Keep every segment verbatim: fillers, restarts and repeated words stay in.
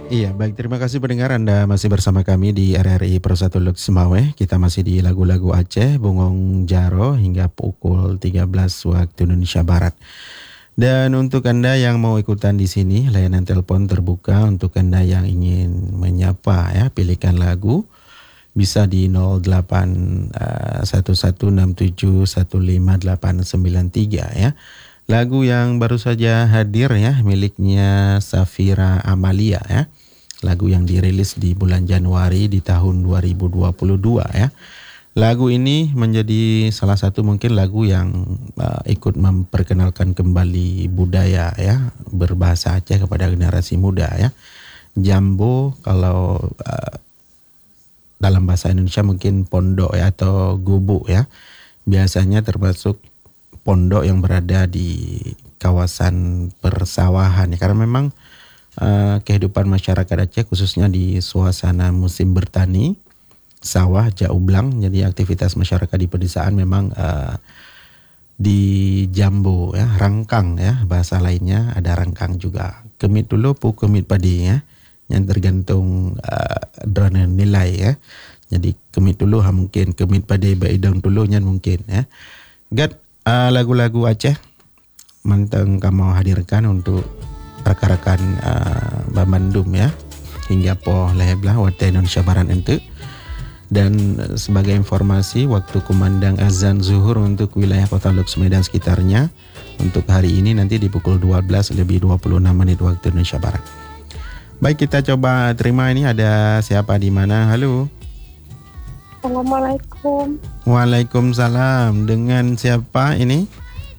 Iya, baik. Terima kasih pendengar, Anda masih bersama kami di R R I Persatu Luk Semawe. Kita masih di lagu-lagu Aceh, Bungong Jaro hingga pukul tiga belas waktu Indonesia Barat. Dan untuk Anda yang mau ikutan di sini, layanan telepon terbuka untuk Anda yang ingin menyapa ya, pilihkan lagu. Bisa di nol delapan satu satu enam tujuh satu lima delapan sembilan tiga ya. Lagu yang baru saja hadir ya, miliknya Safira Amalia ya. Lagu yang dirilis di bulan Januari di tahun dua ribu dua puluh dua ya. Lagu ini menjadi salah satu mungkin lagu yang uh, ikut memperkenalkan kembali budaya ya, berbahasa Aceh kepada generasi muda ya. Jambo kalau uh, dalam bahasa Indonesia mungkin pondok ya atau gubuk ya. Biasanya termasuk pondok yang berada di kawasan persawahan ya, karena memang Uh, kehidupan masyarakat Aceh khususnya di suasana musim bertani, sawah, jaublang, jadi aktivitas masyarakat di pedesaan memang uh, di jambu ya, rangkang ya, bahasa lainnya ada rangkang juga. Kemit dulu pu kemit padi ya, yang tergantung uh, drone nilai ya. Jadi kemit dulu ha mungkin, kemit padi baidang dulu nyan mungkin ya. Gat uh, lagu-lagu Aceh manteng kamu hadirkan untuk rakan-rakan uh, Bamandum ya, hingga po leheblah wate Indonesia Barat ente. Dan sebagai informasi, waktu kumandang azan zuhur untuk wilayah Kota Luk Semawe sekitarnya untuk hari ini nanti di pukul dua belas lebih dua puluh enam menit waktu Indonesia Barat. Baik, kita coba terima ini ada siapa di mana. Halo. Assalamualaikum. Waalaikumsalam. Dengan siapa ini?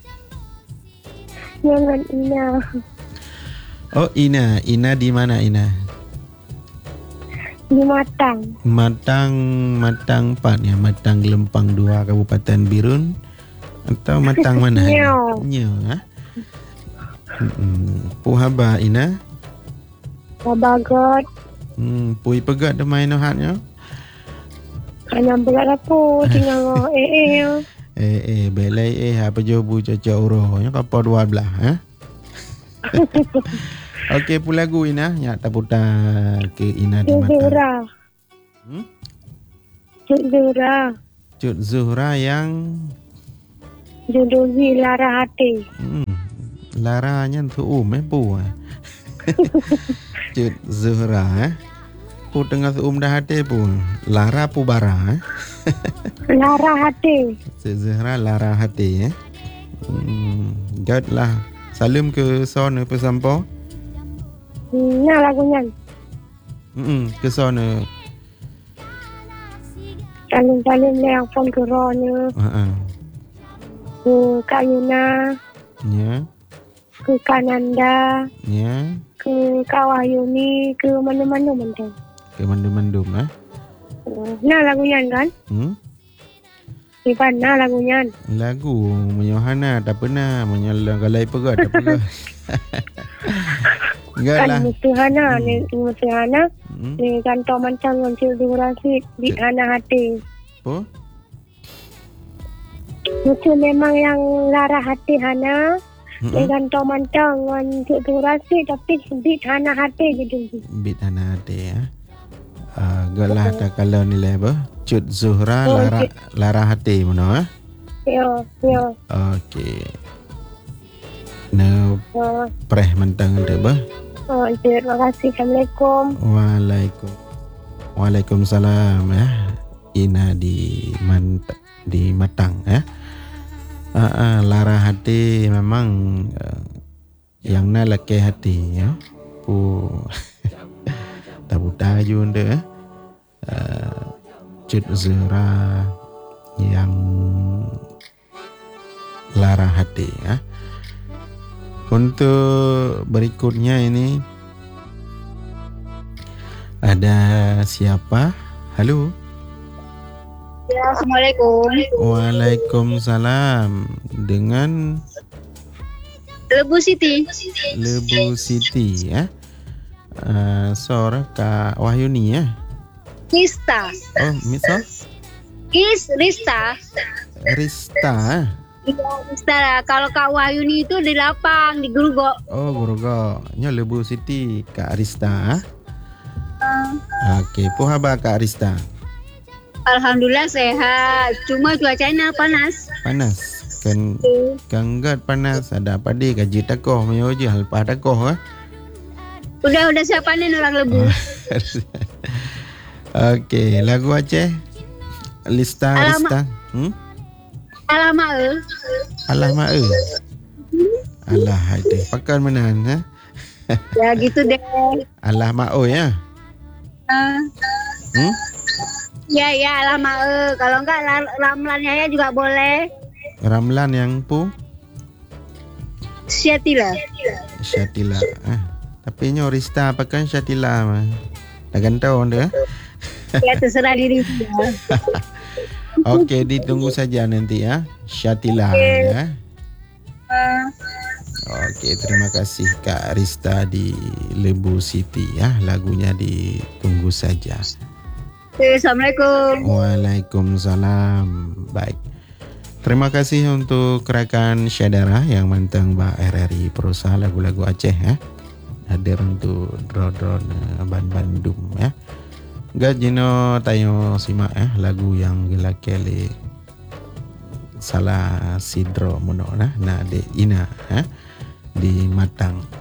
Dengan Ina. Oh, Ina. Ina di mana Ina? Di Matang. Matang, Matang empat ya. Matang Lempang dua Kabupaten Birun. Atau Matang mana? Nyau. Nyau, ha? Hmm. Puhaba Ina? Bagot. Hmm, pui pegat dah main hatnya. Hanya berat apa tinggal eh eh. Eh eh belai eh apa jobu caca urohnya kapal dua belah ha? Okey, pu lagu Ina ya taputa ke Ina di mata. Zuhra. Hmm? Zuhra. Cut Zuhra yang Jodohi Lara Hati. hmm, laranya tu um eh pu. Cut Zuhra eh. Pu tengah tu um dah hati pu. Lara pu bara eh. Lara Hati. Cut Zuhra Lara hati eh. Hmm, gad lah. Salim ke sana pesampo. Nah lagunya. Hmm, ke sana. Salim-salim yang phone ke rohnya. Ha ah. Ke Kak Yuna. Ya. Ke Kananda. Ya. Ke Kak Wahyuni. Ke mana-mana mentang. Ke mandum-mandum eh. Nah lagunya kan? Hmm? Ivan nah lagunya. Lagu menyohana tak pernah menyalang galai pegat tak pernah. Enggak lah. Kan Mustahana hmm. ni Mustahana Hmm. ni kantor mancang dengan durasi di Hana Hati. Apa? Itu memang yang Lara Hati Hana. Hmm. Ni kantor mancang dengan durasi tapi di Hana Hati gitu. Bit Hana Hati ya. Ah, uh, galah tak kalau nilai apa? Cut Zuhra oh, Lara okay. Lara Hati mana eh? Ya, ya. Okey. No, uh, preh mentang ada bah. Oh, terima kasih. Assalamualaikum. Waalaikum. Waalaikumsalam ya. Ina di Mant di Matang ya. Ah, uh, uh, Lara Hati memang uh, yang na laki hati ya. Pu tabu tajun deh. Uh, Cut Zuhra yang Lara Hati ya. Untuk berikutnya ini ada siapa? Halo. Ya, Assalamualaikum. Waalaikumsalam. Dengan Lebu Siti. Lebu Siti ya. Uh, Sor Kak Wahyuni ya. Rista. Oh, misal? Is Rista. Rista. Iya, Rista lah. Kalau Kak Wahyuni itu di lapang, di Gurugo. Oh, Gurugo. Nya Lebu Siti Kak Rista. Okey, puhaba Kak Rista. Alhamdulillah sehat. Cuma cuacanya panas. Panas. Kan kanggat panas ada apa dia gaji takoh mayo je halpa takoh ah. Udah udah siap panen orang lebu. Okey, lagu Aceh. Lista Alamak. Rista. Hmm? Alamak eh. Alah mak eh. Alah ada. Pakai menahan ha? Ya gitu deh. Alah mak oh ya. Uh, Hmm? ya ya alamak eh. Kalau enggak la- ramlannya ya juga boleh. Ramlan yang pu Syatila. Syatila. Ah. Tapi nyo Rista pakai Syatila mah. Dah gantau anda. Ya terserah diri dia. Okey, ditunggu saja nanti ya. Syatila Okey. ya. Uh, Okey, terima kasih Kak Rista di Lebu City ya. Lagunya ditunggu saja. okay, Assalamualaikum. Waalaikumsalam. Baik. Terima kasih untuk rakan Syadara yang manteng ba R R I Perusaha lagu-lagu Aceh ya. Hadir untuk draw-draw ban Bandung ya. Gajino tayo simak eh lagu yang gila kele salah sidro muno nah na de ina eh di Matang.